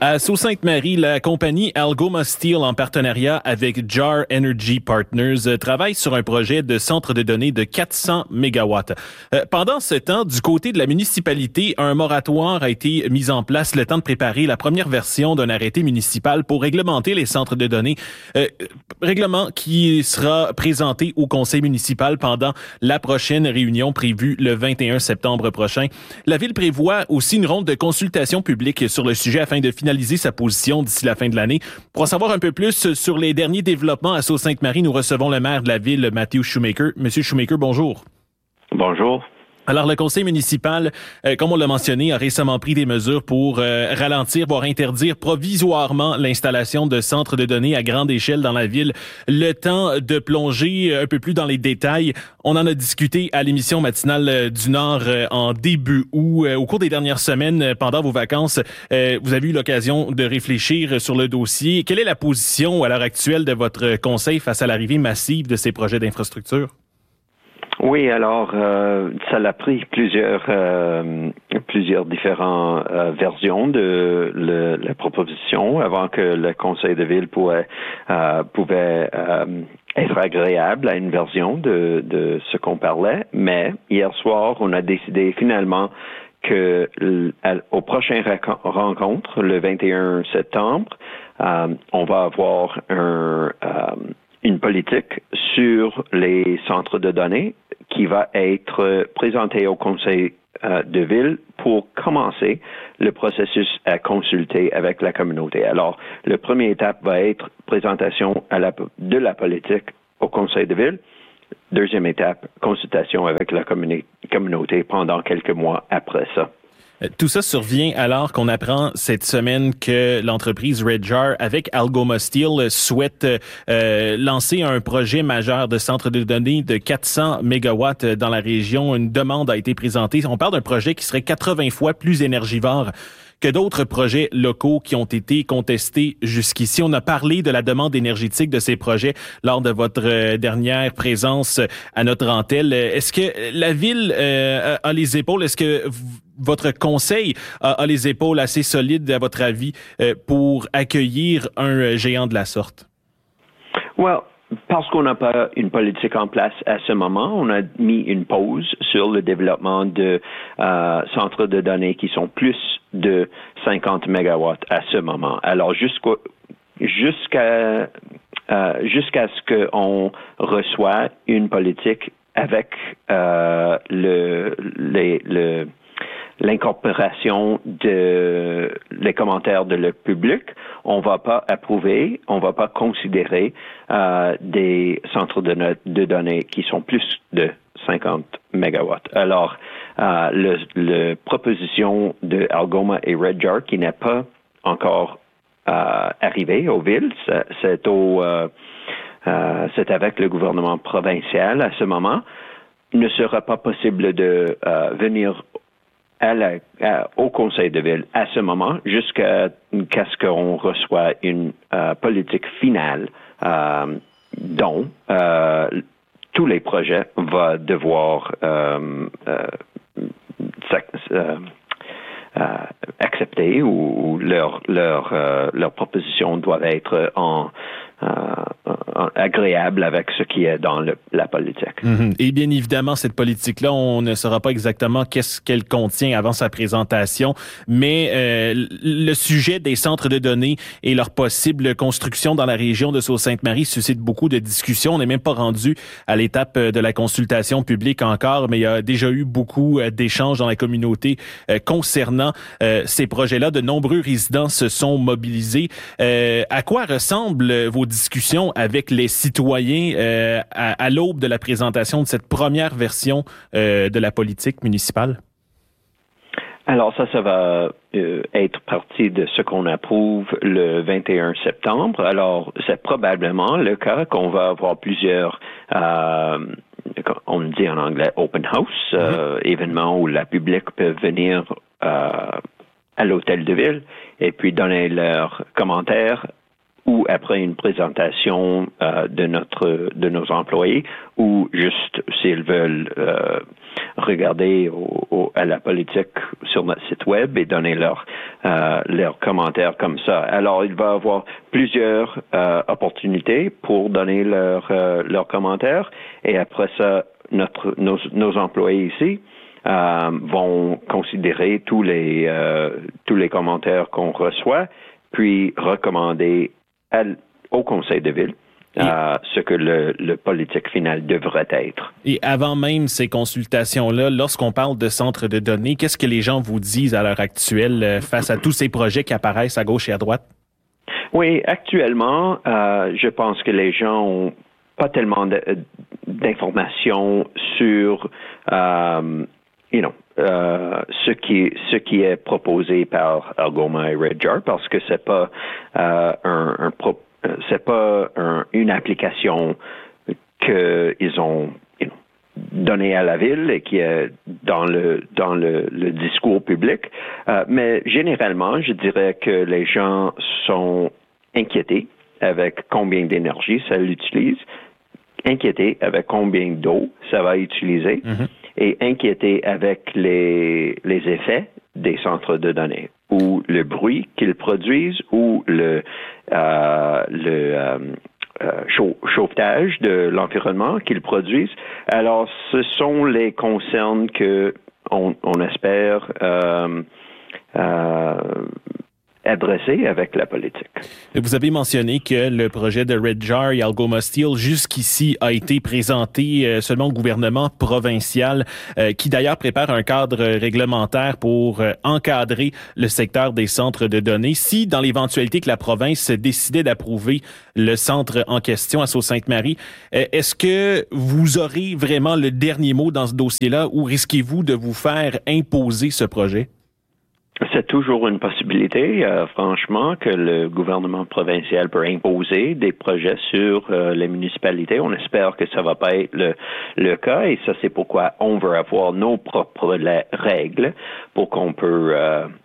À Sault-Sainte-Marie, la compagnie Algoma Steel, en partenariat avec JAR Energy Partners, travaille sur un projet de centre de données de 400 mégawatts. Pendant ce temps, du côté de la municipalité, un moratoire a été mis en place le temps de préparer la première version d'un arrêté municipal pour réglementer les centres de données. Règlement qui sera présenté au conseil municipal pendant la prochaine réunion prévue le 21 septembre prochain. La ville prévoit aussi une ronde de consultation publique sur le sujet afin de finaliser sa position d'ici la fin de l'année. Pour en savoir un peu plus sur les derniers développements à Sault-Sainte-Marie, nous recevons le maire de la ville, Matthew Shoemaker. Monsieur Shoemaker, bonjour. Bonjour. Alors, le conseil municipal, comme on l'a mentionné, a récemment pris des mesures pour ralentir, voire interdire provisoirement l'installation de centres de données à grande échelle dans la ville. Le temps de plonger un peu plus dans les détails, on en a discuté à l'émission matinale du Nord en début août. Au cours des dernières semaines, pendant vos vacances, vous avez eu l'occasion de réfléchir sur le dossier. Quelle est la position à l'heure actuelle de votre conseil face à l'arrivée massive de ces projets d'infrastructure? Oui, alors ça l'a pris plusieurs différentes versions de la proposition avant que le conseil de ville pouvait être agréable à une version de ce qu'on parlait. Mais hier soir, on a décidé finalement que au prochain rencontre, le 21 septembre, on va avoir une politique sur les centres de données qui va être présentée au conseil de ville pour commencer le processus à consulter avec la communauté. Alors, la première étape va être présentation de la politique au conseil de ville. Deuxième étape, consultation avec la communauté pendant quelques mois après ça. Tout ça survient alors qu'on apprend cette semaine que l'entreprise Red Jar avec Algoma Steel souhaite lancer un projet majeur de centre de données de 400 mégawatts dans la région. Une demande a été présentée. On parle d'un projet qui serait 80 fois plus énergivore que d'autres projets locaux qui ont été contestés jusqu'ici. On a parlé de la demande énergétique de ces projets lors de votre dernière présence à notre antenne. Est-ce que la ville a les épaules? Est-ce que votre conseil a les épaules assez solides, à votre avis, pour accueillir un géant de la sorte? Well, parce qu'on n'a pas une politique en place à ce moment, on a mis une pause sur le développement de centres de données qui sont plus de 50 mégawatts à ce moment. Alors, jusqu'à ce qu'on reçoit une politique avec l'incorporation de les commentaires de le public, on va pas approuver, on va pas considérer des centres de données qui sont plus de 50 mégawatts. Alors, la proposition de Algoma et Red Jar qui n'est pas encore arrivée aux villes, c'est avec le gouvernement provincial à ce moment, ne sera pas possible de venir au conseil de ville à ce moment jusqu'à ce qu'on reçoit une politique finale dont tous les projets vont devoir accepter ou leur proposition doit être agréable avec ce qui est dans la politique. Mm-hmm. Et bien évidemment, cette politique-là, on ne saura pas exactement qu'est-ce qu'elle contient avant sa présentation, mais le sujet des centres de données et leur possible construction dans la région de Sault-Sainte-Marie suscite beaucoup de discussions. On n'est même pas rendu à l'étape de la consultation publique encore, mais il y a déjà eu beaucoup d'échanges dans la communauté concernant ces projets-là. De nombreux résidents se sont mobilisés. À quoi ressemblent vos discussions avec les citoyens à l'aube de la présentation de cette première version de la politique municipale? Alors ça va être partie de ce qu'on approuve le 21 septembre. Alors, c'est probablement le cas qu'on va avoir plusieurs, on dit en anglais, open house, événements où la public peut venir à l'hôtel de ville et puis donner leurs commentaires ou après une présentation de nos employés, ou juste s'ils veulent regarder à la politique sur notre site web et donner leur leurs commentaires comme ça. Alors, il va y avoir plusieurs opportunités pour donner leurs commentaires, et après ça, nos employés ici vont considérer tous les commentaires qu'on reçoit, puis recommander au conseil de ville ce que le politique final devrait être. Et avant même ces consultations-là, lorsqu'on parle de centres de données, qu'est-ce que les gens vous disent à l'heure actuelle face à tous ces projets qui apparaissent à gauche et à droite? Oui, actuellement, je pense que les gens ont pas tellement d'informations sur ce qui est proposé par Algoma et Red Jar, parce que c'est pas une application qu'ils ont donnée à la ville et qui est dans le discours public. Mais généralement, je dirais que les gens sont inquiétés avec combien d'énergie ça l'utilise, inquiétés avec combien d'eau ça va utiliser, et inquiétés avec les effets des centres de données, ou le bruit qu'ils produisent, ou le chauffage de l'environnement qu'ils produisent. Alors, ce sont les concerns que on espère adresser avec la politique. Vous avez mentionné que le projet de Red Jar et Algoma Steel jusqu'ici a été présenté seulement au gouvernement provincial, qui d'ailleurs prépare un cadre réglementaire pour encadrer le secteur des centres de données. Si, dans l'éventualité que la province décidait d'approuver le centre en question à Sault-Sainte-Marie, est-ce que vous aurez vraiment le dernier mot dans ce dossier-là, ou risquez-vous de vous faire imposer ce projet? C'est toujours une possibilité, franchement, que le gouvernement provincial peut imposer des projets sur les municipalités. On espère que ça va pas être le cas, et ça, c'est pourquoi on veut avoir nos propres règles pour qu'on peut,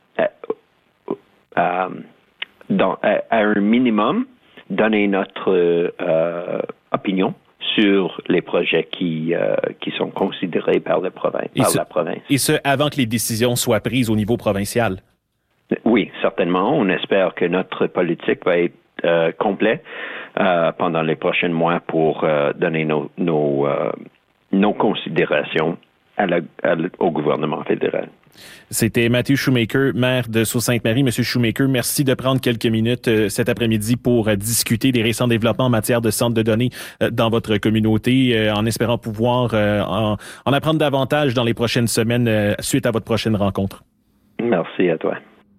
à un minimum, donner notre opinion sur les projets qui sont considérés par la province. Et ce, avant que les décisions soient prises au niveau provincial? Oui, certainement. On espère que notre politique va être complète pendant les prochains mois pour donner nos considérations au gouvernement fédéral. C'était Matthew Shoemaker, maire de Sault-Sainte-Marie. Monsieur Shoemaker, merci de prendre quelques minutes cet après-midi pour discuter des récents développements en matière de centres de données dans votre communauté, en espérant pouvoir en apprendre davantage dans les prochaines semaines suite à votre prochaine rencontre. Merci à toi.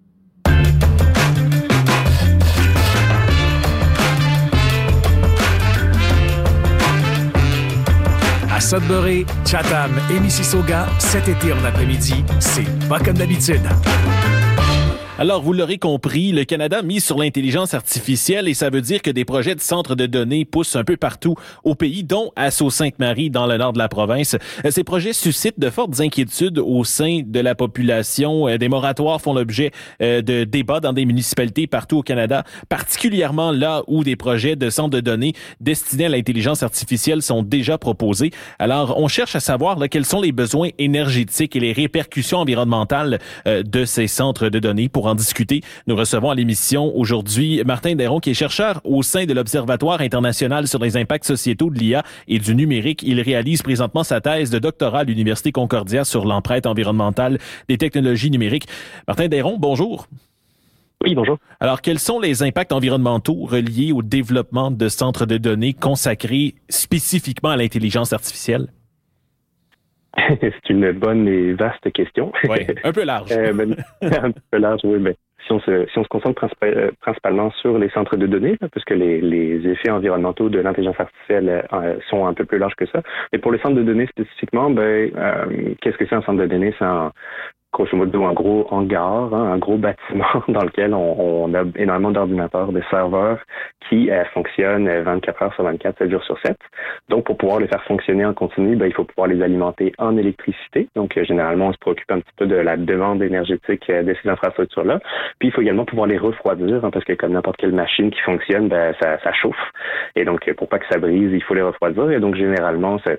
À Sudbury, Chatham et Mississauga, cet été en après-midi, c'est pas comme d'habitude. Alors, vous l'aurez compris, le Canada mise sur l'intelligence artificielle, et ça veut dire que des projets de centres de données poussent un peu partout au pays, dont à Sault-Sainte-Marie, dans le nord de la province. Ces projets suscitent de fortes inquiétudes au sein de la population. Des moratoires font l'objet de débats dans des municipalités partout au Canada, particulièrement là où des projets de centres de données destinés à l'intelligence artificielle sont déjà proposés. Alors, on cherche à savoir quels sont les besoins énergétiques et les répercussions environnementales de ces centres de données. Pour en discuter, nous recevons à l'émission aujourd'hui Martin Dayron, qui est chercheur au sein de l'Observatoire international sur les impacts sociétaux de l'IA et du numérique. Il réalise présentement sa thèse de doctorat à l'Université Concordia sur l'empreinte environnementale des technologies numériques. Martin Dayron, bonjour. Oui, bonjour. Alors, quels sont les impacts environnementaux reliés au développement de centres de données consacrés spécifiquement à l'intelligence artificielle? C'est une bonne et vaste question. Oui, un peu large. Un peu large, oui. Mais si on se concentre principalement sur les centres de données, puisque les effets environnementaux de l'intelligence artificielle sont un peu plus larges que ça. Et pour les centres de données spécifiquement, qu'est-ce que c'est un centre de données? C'est grosso modo un gros hangar, un gros bâtiment dans lequel on a énormément d'ordinateurs, de serveurs qui fonctionnent 24 heures sur 24, 7 jours sur 7. Donc, pour pouvoir les faire fonctionner en continu, il faut pouvoir les alimenter en électricité. Donc, généralement, on se préoccupe un petit peu de la demande énergétique de ces infrastructures-là. Puis, il faut également pouvoir les refroidir, parce que comme n'importe quelle machine qui fonctionne, ça chauffe. Et donc, pour pas que ça brise, il faut les refroidir. Et donc, généralement,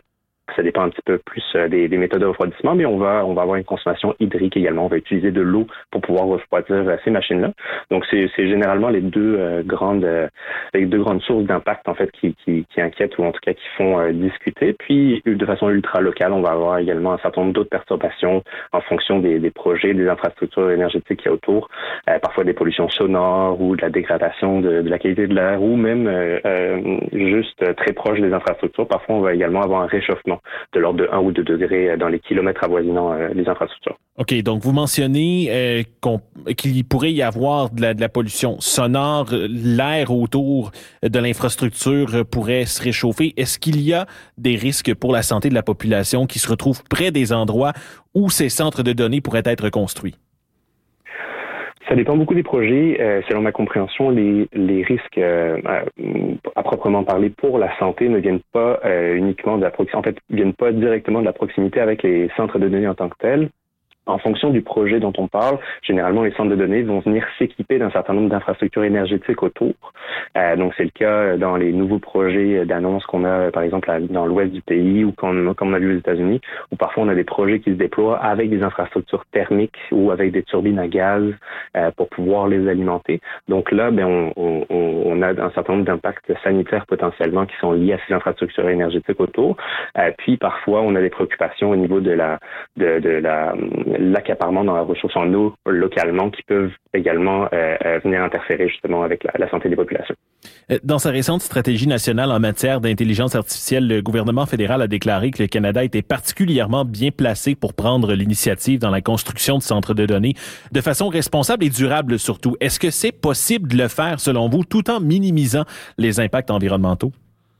Ça dépend un petit peu plus des méthodes de refroidissement, mais on va avoir une consommation hydrique également. On va utiliser de l'eau pour pouvoir refroidir ces machines-là. Donc, c'est généralement les deux grandes sources d'impact, en fait, qui inquiètent ou en tout cas qui font discuter. Puis, de façon ultra locale, on va avoir également un certain nombre d'autres perturbations en fonction des projets, des infrastructures énergétiques qu'il y a autour. Parfois des pollutions sonores ou de la dégradation de la qualité de l'air ou même juste très proche des infrastructures. Parfois, on va également avoir un réchauffement de l'ordre de 1 ou 2 degrés dans les kilomètres avoisinant les infrastructures. OK, donc vous mentionnez qu'il pourrait y avoir de la pollution sonore, l'air autour de l'infrastructure pourrait se réchauffer. Est-ce qu'il y a des risques pour la santé de la population qui se retrouve près des endroits où ces centres de données pourraient être construits? Ça dépend beaucoup des projets. Selon ma compréhension, les risques à proprement parler pour la santé ne viennent pas uniquement de la proximité. En fait, viennent pas directement de la proximité avec les centres de données en tant que tels. En fonction du projet dont on parle, généralement, les centres de données vont venir s'équiper d'un certain nombre d'infrastructures énergétiques autour. Donc, c'est le cas dans les nouveaux projets d'annonces qu'on a, par exemple, dans l'ouest du pays ou comme on a vu aux États-Unis, où parfois on a des projets qui se déploient avec des infrastructures thermiques ou avec des turbines à gaz pour pouvoir les alimenter. Donc là, on a un certain nombre d'impacts sanitaires potentiellement qui sont liés à ces infrastructures énergétiques autour. Puis parfois, on a des préoccupations au niveau de l'accaparement dans la ressource en eau localement qui peuvent également venir interférer justement avec la santé des populations. Dans sa récente stratégie nationale en matière d'intelligence artificielle, le gouvernement fédéral a déclaré que le Canada était particulièrement bien placé pour prendre l'initiative dans la construction de centres de données de façon responsable et durable surtout. Est-ce que c'est possible de le faire selon vous tout en minimisant les impacts environnementaux?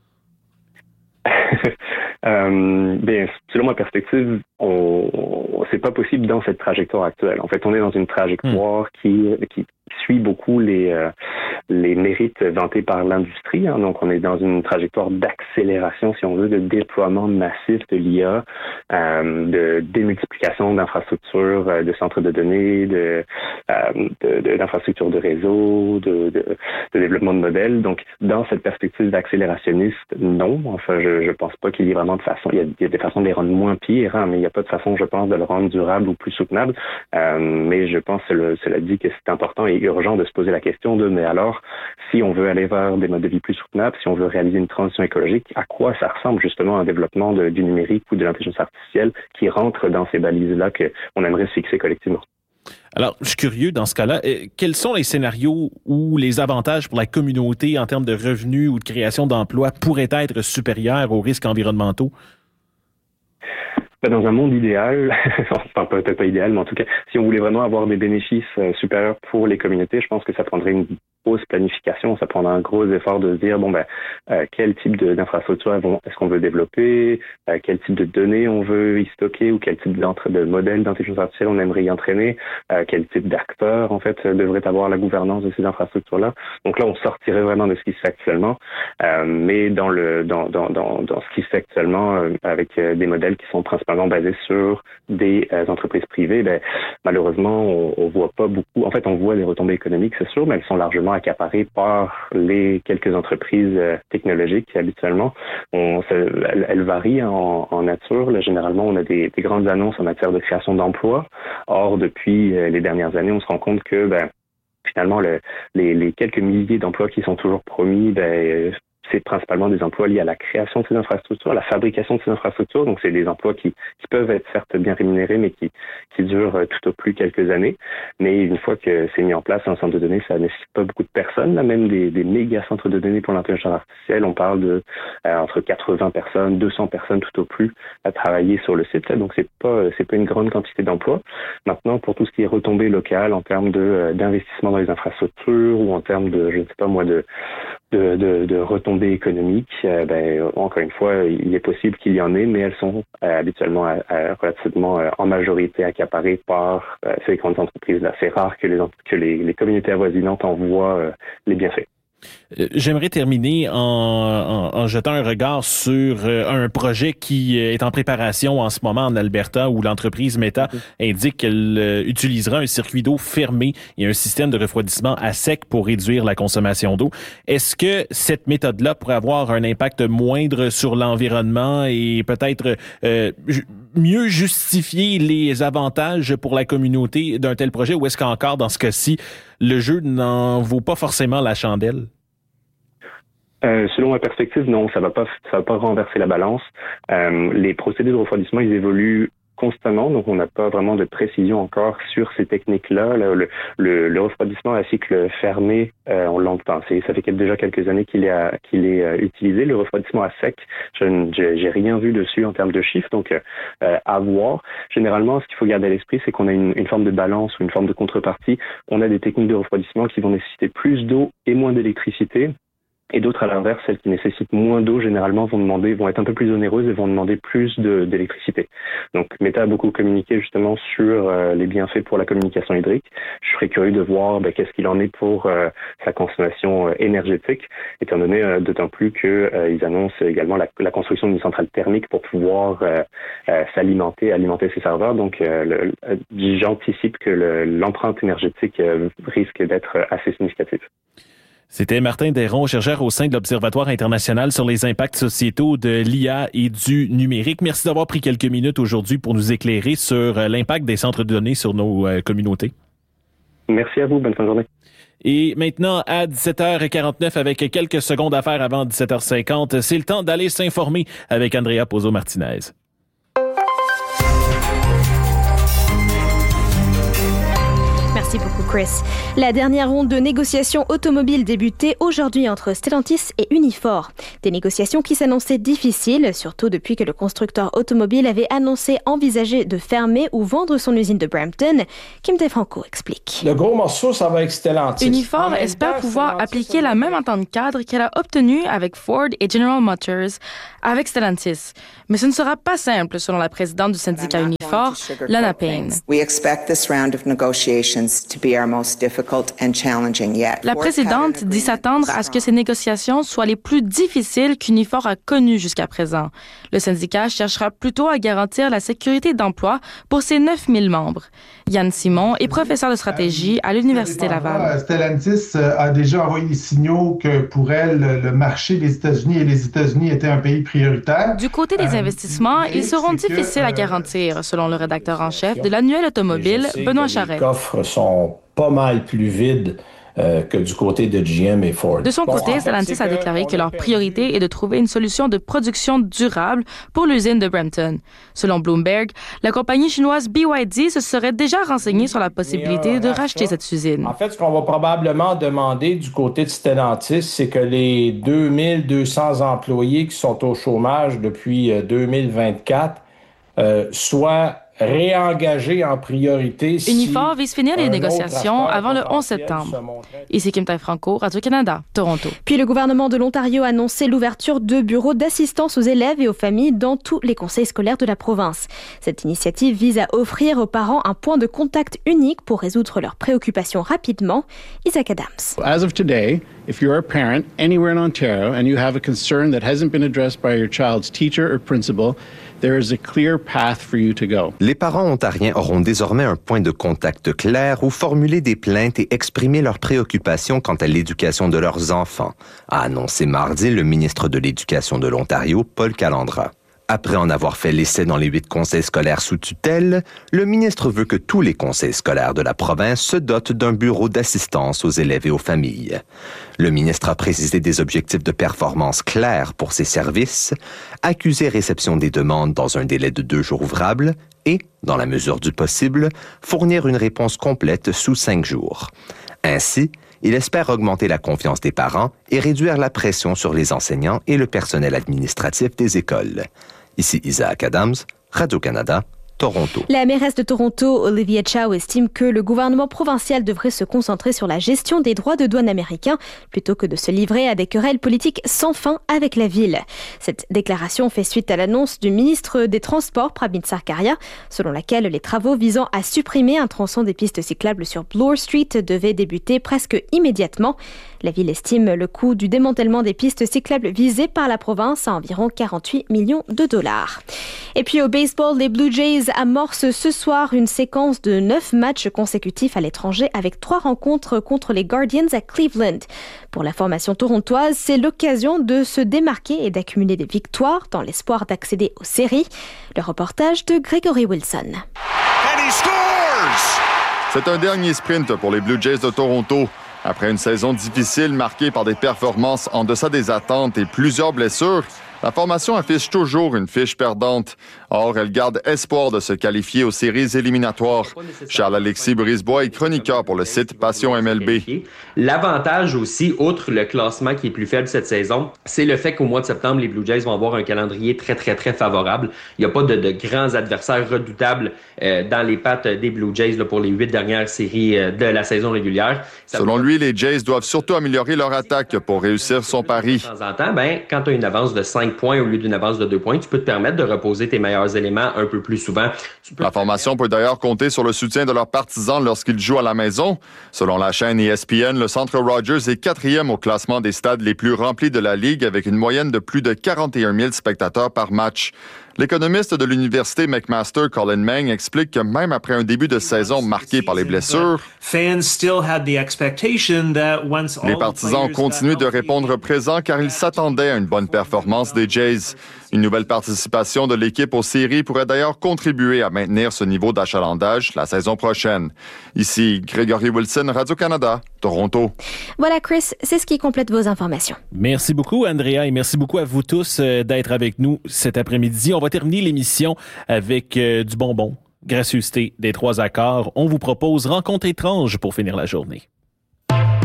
Selon ma perspective, c'est pas possible dans cette trajectoire actuelle. En fait, on est dans une trajectoire qui suit beaucoup les mérites vantés par l'industrie. Hein. Donc, on est dans une trajectoire d'accélération, si on veut, de déploiement massif de l'IA, de démultiplication d'infrastructures, de centres de données, d'infrastructures de réseau, de développement de modèles. Donc, dans cette perspective d'accélérationniste, non. Enfin, je pense pas qu'il y ait vraiment de façon. Il y a des façons de les rendre moins pires, hein, mais il n'y a pas de façon, je pense, de le rendre durable ou plus soutenable. Mais je pense, cela dit, que c'est important et urgent de se poser la question mais alors, si on veut aller vers des modes de vie plus soutenables, si on veut réaliser une transition écologique, à quoi ça ressemble justement un développement du numérique ou de l'intelligence artificielle qui rentre dans ces balises-là qu'on aimerait se fixer collectivement? Alors, je suis curieux dans ce cas-là, quels sont les scénarios où les avantages pour la communauté en termes de revenus ou de création d'emplois pourraient être supérieurs aux risques environnementaux? Dans un monde idéal, enfin peut-être pas idéal, mais en tout cas, si on voulait vraiment avoir des bénéfices supérieurs pour les communautés, je pense que ça prendrait une grosse planification, ça prendra un gros effort de se dire, quel type d'infrastructure est-ce qu'on veut développer, quel type de données on veut y stocker ou quel type de modèle d'intelligence artificielle on aimerait y entraîner, quel type d'acteurs, en fait, devrait avoir la gouvernance de ces infrastructures-là. Donc là, on sortirait vraiment de ce qui se fait actuellement, mais dans ce qui se fait actuellement, avec des modèles qui sont principalement basés sur des entreprises privées, malheureusement, on voit pas beaucoup. En fait, on voit des retombées économiques, c'est sûr, mais elles sont largement accaparées par les quelques entreprises technologiques habituellement. Elles varient en nature. Là, généralement, on a des grandes annonces en matière de création d'emplois. Or, depuis les dernières années, on se rend compte que finalement, les quelques milliers d'emplois qui sont toujours promis, c'est principalement des emplois liés à la création de ces infrastructures, à la fabrication de ces infrastructures. Donc, c'est des emplois qui peuvent être certes bien rémunérés, mais qui durent tout au plus quelques années. Mais une fois que c'est mis en place un centre de données, ça ne nécessite pas beaucoup de personnes. Là, même des méga centres de données pour l'intelligence artificielle, on parle de entre 80 personnes, 200 personnes tout au plus à travailler sur le site. Là. Donc, c'est pas une grande quantité d'emplois. Maintenant, pour tout ce qui est retombées locales en termes d'investissement dans les infrastructures ou en termes de, je ne sais pas moi, de retombées économiques, encore une fois, il est possible qu'il y en ait, mais elles sont habituellement relativement en majorité accaparées par ces grandes entreprises-là. C'est rare que les communautés avoisinantes en voient les bienfaits. J'aimerais terminer en jetant un regard sur un projet qui est en préparation en ce moment en Alberta, où l'entreprise Meta indique qu'elle utilisera un circuit d'eau fermé et un système de refroidissement à sec pour réduire la consommation d'eau. Est-ce que cette méthode-là pourrait avoir un impact moindre sur l'environnement et peut-être mieux justifier les avantages pour la communauté d'un tel projet, ou est-ce qu'encore dans ce cas-ci, le jeu n'en vaut pas forcément la chandelle? Selon ma perspective, non, ça va pas renverser la balance. Les procédés de refroidissement, ils évoluent constamment, donc on n'a pas vraiment de précision encore sur ces techniques-là. Le refroidissement à cycle fermé, on l'entend. Ça fait déjà quelques années qu'il est utilisé. Le refroidissement à sec, j'ai rien vu dessus en termes de chiffres, donc à voir. Généralement, ce qu'il faut garder à l'esprit, c'est qu'on a une forme de balance ou une forme de contrepartie. On a des techniques de refroidissement qui vont nécessiter plus d'eau et moins d'électricité. Et d'autres, à l'inverse, celles qui nécessitent moins d'eau, généralement, vont être un peu plus onéreuses et vont demander plus d'électricité. Donc, Meta a beaucoup communiqué justement sur les bienfaits pour la communication hydrique. Je serais curieux de voir qu'est-ce qu'il en est pour sa consommation énergétique, étant donné d'autant plus qu'ils annoncent également la construction d'une centrale thermique pour pouvoir alimenter ses serveurs. Donc, j'anticipe que l'empreinte énergétique risque d'être assez significative. C'était Martin Dayron, chercheur au sein de l'Observatoire international sur les impacts sociétaux de l'IA et du numérique. Merci d'avoir pris quelques minutes aujourd'hui pour nous éclairer sur l'impact des centres de données sur nos communautés. Merci à vous. Bonne fin de journée. Et maintenant, à 17h49, avec quelques secondes à faire avant 17h50, c'est le temps d'aller s'informer avec Andrea Pozzo-Martinez. Merci beaucoup, Chris. La dernière ronde de négociations automobiles débutait aujourd'hui entre Stellantis et Unifor. Des négociations qui s'annonçaient difficiles, surtout depuis que le constructeur automobile avait envisagé de fermer ou vendre son usine de Brampton. Kim DeFranco explique. Le gros morceau, ça va avec Stellantis. Unifor espère pouvoir appliquer la même entente cadre qu'elle a obtenue avec Ford et General Motors avec Stellantis. Mais ce ne sera pas simple, selon la présidente du syndicat Unifor, Lana Payne. La présidente dit s'attendre à ce que ces négociations soient les plus difficiles qu'Unifor a connues jusqu'à présent. Le syndicat cherchera plutôt à garantir la sécurité d'emploi pour ses 9000 membres. Yann Simon est professeur de stratégie à l'Université Laval. Stellantis a déjà envoyé des signaux que pour elle, le marché des États-Unis et les États-Unis étaient un pays prioritaire. Du côté des investissements, ils seront difficiles à garantir, selon le rédacteur en chef de l'annuel automobile, Benoît Charret. Les coffres sont pas mal plus vides que du côté de GM et Ford. De son côté, Stellantis a déclaré que leur priorité est de trouver une solution de production durable pour l'usine de Brampton. Selon Bloomberg, la compagnie chinoise BYD se serait déjà renseignée sur la possibilité de racheter cette usine. En fait, ce qu'on va probablement demander du côté de Stellantis, c'est que les 2200 employés qui sont au chômage depuis 2024 soient réengagés en priorité. Unifor vise finir les négociations avant le 11 septembre. Ici Kim DeFranco, Radio-Canada, Toronto. Puis le gouvernement de l'Ontario a annoncé l'ouverture de bureaux d'assistance aux élèves et aux familles dans tous les conseils scolaires de la province. Cette initiative vise à offrir aux parents un point de contact unique pour résoudre leurs préoccupations rapidement. Isaac Adams. As of today, if you're a parent anywhere in Ontario and you have a concern that hasn't been addressed by your child's teacher or principal, there is a clear path for you to go. Les parents ontariens auront désormais un point de contact clair où formuler des plaintes et exprimer leurs préoccupations quant à l'éducation de leurs enfants, a annoncé mardi le ministre de l'Éducation de l'Ontario, Paul Calandra. Après en avoir fait l'essai dans les 8 conseils scolaires sous tutelle, le ministre veut que tous les conseils scolaires de la province se dotent d'un bureau d'assistance aux élèves et aux familles. Le ministre a précisé des objectifs de performance clairs pour ces services, accuser réception des demandes dans un délai de 2 jours ouvrables et, dans la mesure du possible, fournir une réponse complète sous 5 jours. Ainsi, il espère augmenter la confiance des parents et réduire la pression sur les enseignants et le personnel administratif des écoles. Ici Isaac Adams, Radio-Canada, Toronto. La mairesse de Toronto, Olivia Chow, estime que le gouvernement provincial devrait se concentrer sur la gestion des droits de douane américains plutôt que de se livrer à des querelles politiques sans fin avec la ville. Cette déclaration fait suite à l'annonce du ministre des Transports, Pravin Sarkaria, selon laquelle les travaux visant à supprimer un tronçon des pistes cyclables sur Bloor Street devaient débuter presque immédiatement. La ville estime le coût du démantèlement des pistes cyclables visées par la province à environ 48 millions de dollars. Et puis au baseball, les Blue Jays amorcent ce soir une séquence de 9 matchs consécutifs à l'étranger avec 3 rencontres contre les Guardians à Cleveland. Pour la formation torontoise, c'est l'occasion de se démarquer et d'accumuler des victoires dans l'espoir d'accéder aux séries. Le reportage de Gregory Wilson. C'est un dernier sprint pour les Blue Jays de Toronto. Après une saison difficile marquée par des performances en deçà des attentes et plusieurs blessures, la formation affiche toujours une fiche perdante. Or, elle garde espoir de se qualifier aux séries éliminatoires. Charles-Alexis Brisebois est chroniqueur pour le site Passion MLB. L'avantage aussi, outre le classement qui est plus faible cette saison, c'est le fait qu'au mois de septembre, les Blue Jays vont avoir un calendrier très, très, très favorable. Il n'y a pas de grands adversaires redoutables dans les pattes des Blue Jays là, pour les 8 dernières séries de la saison régulière. Selon lui, les Jays doivent surtout améliorer leur attaque pour réussir son pari. De temps en temps, quand tu as une avance de 5 points au lieu d'une avance de 2 points, tu peux te permettre de reposer tes meilleurs éléments un peu plus souvent. La formation peut d'ailleurs compter sur le soutien de leurs partisans lorsqu'ils jouent à la maison. Selon la chaîne ESPN, le Centre Rogers est 4e au classement des stades les plus remplis de la Ligue avec une moyenne de plus de 41 000 spectateurs par match. L'économiste de l'université McMaster, Colin Meng, explique que même après un début de saison marqué par les blessures, les partisans ont continué de répondre présent car ils s'attendaient à une bonne performance des Jays. Une nouvelle participation de l'équipe aux séries pourrait d'ailleurs contribuer à maintenir ce niveau d'achalandage la saison prochaine. Ici, Gregory Wilson, Radio-Canada, Toronto. Voilà, Chris, c'est ce qui complète vos informations. Merci beaucoup, Andrea, et merci beaucoup à vous tous d'être avec nous cet après-midi. On va terminer l'émission avec du bonbon, gracieuseté des 3 accords. On vous propose Rencontre étrange pour finir la journée.